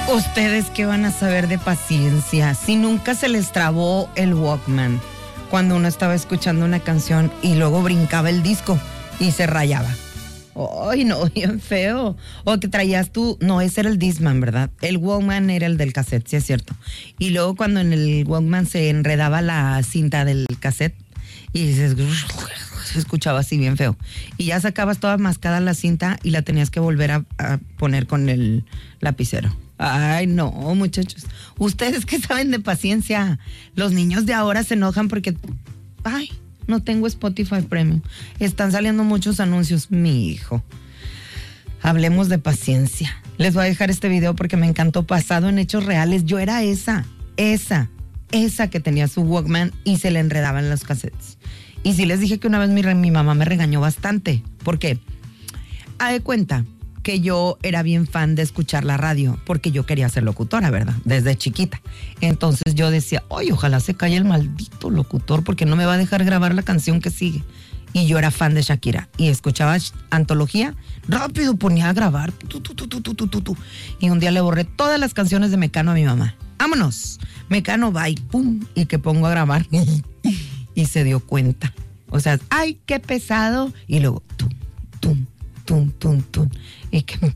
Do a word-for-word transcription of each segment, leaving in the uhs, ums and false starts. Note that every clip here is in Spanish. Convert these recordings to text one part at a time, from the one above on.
¿Ustedes qué van a saber de paciencia? Si nunca se les trabó el Walkman cuando uno estaba escuchando una canción y luego brincaba el disco y se rayaba. Ay, no, bien feo. O que traías tú, no, ese era el Discman, ¿verdad? El Walkman era el del cassette, sí es cierto. Y luego cuando en el Walkman se enredaba la cinta del cassette y se, se escuchaba así bien feo. Y ya sacabas toda mascada la cinta y la tenías que volver a, a poner con el lapicero. Ay, no, muchachos. Ustedes que saben de paciencia. Los niños de ahora se enojan porque... Ay, no tengo Spotify Premium. Están saliendo muchos anuncios. Mi hijo. Hablemos de paciencia. Les voy a dejar este video porque me encantó, basado en hechos reales. Yo era esa, esa, esa que tenía su Walkman y se le enredaban los cassettes. Y sí les dije que una vez mi, mi mamá me regañó bastante. ¿Por qué? A de cuenta que yo era bien fan de escuchar la radio porque yo quería ser locutora, ¿verdad? Desde chiquita. Entonces yo decía, ay, ojalá se calle el maldito locutor porque no me va a dejar grabar la canción que sigue. Y yo era fan de Shakira y escuchaba Antología, rápido ponía a grabar. Tu, tu, tu, tu, tu, tu, tu. Y un día le borré todas las canciones de Mecano a mi mamá. ¡Vámonos! Mecano, bye, pum, y que pongo a grabar. Y se dio cuenta. O sea, ¡ay, qué pesado! Y luego, tum, tum, tum, tum, tum. Y que,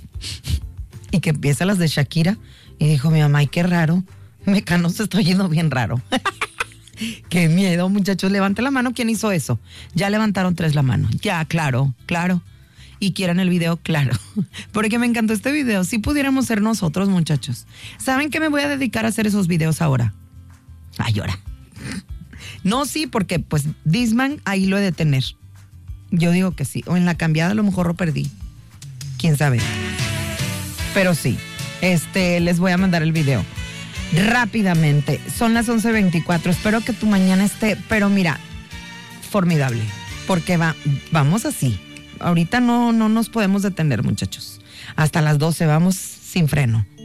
y que empieza las de Shakira. Y dijo mi mamá, ay, qué raro. Mecano se está yendo bien raro. Qué miedo, muchachos. Levante la mano, ¿quién hizo eso? Ya levantaron tres la mano. Ya, claro, claro. Y quieran el video, claro. Porque me encantó este video. Si pudiéramos ser nosotros, muchachos. ¿Saben qué me voy a dedicar a hacer esos videos ahora? Ay, ahora. No, sí, porque pues Discman ahí lo he de tener. Yo digo que sí. O en la cambiada a lo mejor lo perdí. Quién sabe. Pero sí, este, les voy a mandar el video rápidamente. Son las once veinticuatro. Espero que tu mañana esté, pero mira, formidable. Porque va, vamos así. Ahorita no, no nos podemos detener, muchachos. Hasta las doce vamos sin freno.